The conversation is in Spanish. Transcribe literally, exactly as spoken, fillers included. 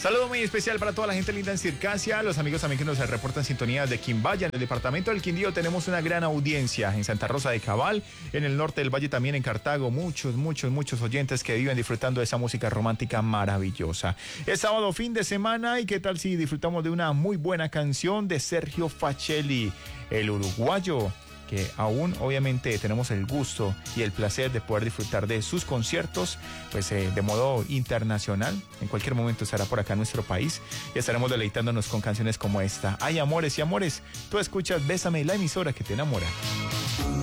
Saludo muy especial para toda la gente linda en Circasia, los amigos también que nos reportan sintonías de Quimbaya. En el departamento del Quindío tenemos una gran audiencia, en Santa Rosa de Cabal, en el norte del valle también en Cartago, muchos, muchos, muchos oyentes que viven disfrutando de esa música romántica maravillosa. Es sábado, fin de semana, y qué tal si disfrutamos de una muy buena canción de Sergio Facelli, el uruguayo, que aún obviamente tenemos el gusto y el placer de poder disfrutar de sus conciertos, pues eh, de modo internacional. En cualquier momento estará por acá en nuestro país y estaremos deleitándonos con canciones como esta. Ay, amores y amores, tú escuchas Bésame, la emisora que te enamora.